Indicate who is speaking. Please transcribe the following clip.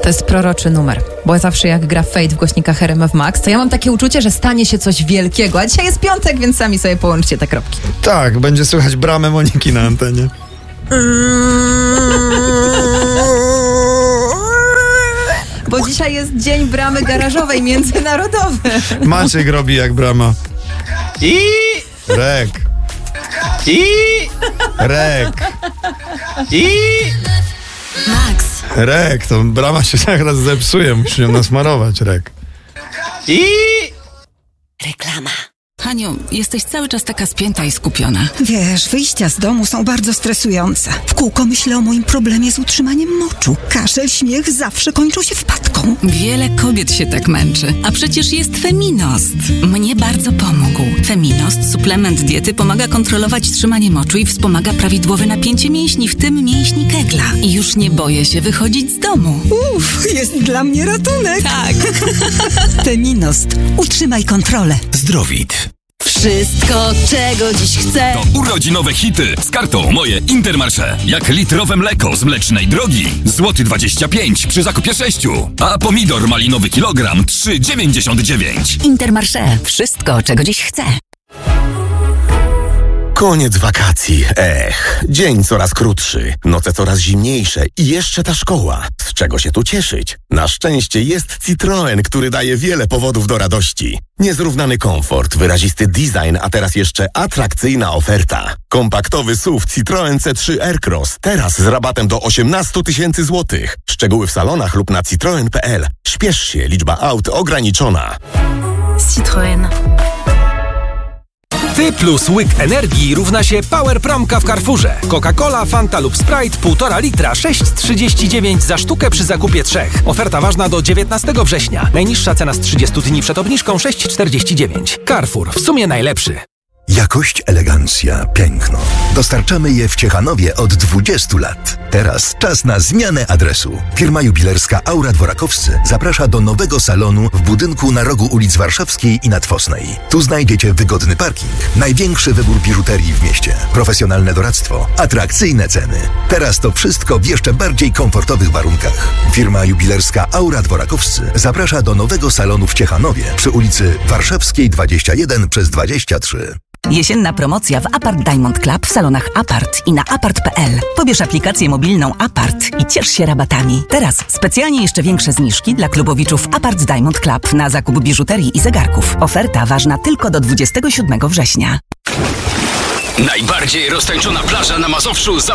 Speaker 1: To jest proroczy numer, bo zawsze jak gra Fate w głośnikach RMF Max, to ja mam takie uczucie, że stanie się coś wielkiego. A dzisiaj jest piątek, więc sami sobie połączcie te kropki.
Speaker 2: Tak, będzie słychać bramę Moniki na antenie.
Speaker 1: Bo dzisiaj jest dzień bramy garażowej międzynarodowy.
Speaker 2: Maciek robi jak brama.
Speaker 3: I
Speaker 2: Rek.
Speaker 4: Max.
Speaker 2: Rek, to brama się zaraz zepsuje, musisz ją nasmarować, Rek.
Speaker 4: Reklama. Haniu, jesteś cały czas taka spięta i skupiona.
Speaker 5: Wiesz, wyjścia z domu są bardzo stresujące. W kółko myślę o moim problemie z utrzymaniem moczu. Kaszel, śmiech zawsze kończą się wpadką.
Speaker 4: Wiele kobiet się tak męczy. A przecież jest Feminost. Mnie bardzo pomógł. Feminost, suplement diety, pomaga kontrolować trzymanie moczu i wspomaga prawidłowe napięcie mięśni, w tym mięśni kegla. I już nie boję się wychodzić z domu.
Speaker 5: Jest dla mnie ratunek.
Speaker 4: Tak.
Speaker 5: Feminost. Utrzymaj kontrolę.
Speaker 6: Zdrowit.
Speaker 4: Wszystko, czego dziś chcę.
Speaker 6: To urodzinowe hity z kartą Moje Intermarché. Jak litrowe mleko z Mlecznej Drogi. Złoty 25 przy zakupie 6. A pomidor malinowy kilogram 3,99.
Speaker 4: Intermarché. Wszystko, czego dziś chcę.
Speaker 7: Koniec wakacji. Dzień coraz krótszy, noce coraz zimniejsze i jeszcze ta szkoła. Z czego się tu cieszyć? Na szczęście jest Citroen, który daje wiele powodów do radości. Niezrównany komfort, wyrazisty design, a teraz jeszcze atrakcyjna oferta. Kompaktowy SUV Citroen C3 Aircross, teraz z rabatem do 18 000 złotych. Szczegóły w salonach lub na citroen.pl. Śpiesz się, liczba aut ograniczona.
Speaker 4: Citroen.
Speaker 8: Ty plus łyk energii równa się Power Promka w Carrefourze. Coca-Cola, Fanta lub Sprite 1,5 litra 6,39 za sztukę przy zakupie 3. Oferta ważna do 19 września. Najniższa cena z 30 dni przed obniżką 6,49. Carrefour. W sumie najlepszy.
Speaker 9: Jakość, elegancja, piękno. Dostarczamy je w Ciechanowie od 20 lat. Teraz czas na zmianę adresu. Firma jubilerska Aura Dworakowscy zaprasza do nowego salonu w budynku na rogu ulic Warszawskiej i Nadwosnej. Tu znajdziecie wygodny parking, największy wybór biżuterii w mieście, profesjonalne doradztwo, atrakcyjne ceny. Teraz to wszystko w jeszcze bardziej komfortowych warunkach. Firma jubilerska Aura Dworakowscy zaprasza do nowego salonu w Ciechanowie przy ulicy Warszawskiej 21/23.
Speaker 4: Jesienna promocja w Apart Diamond Club w salonach Apart i na apart.pl. Pobierz aplikację mobilną Apart i ciesz się rabatami. Teraz specjalnie jeszcze większe zniżki dla klubowiczów Apart Diamond Club na zakup biżuterii i zegarków. Oferta ważna tylko do 27 września.
Speaker 6: Najbardziej roztańczona plaża na Mazowszu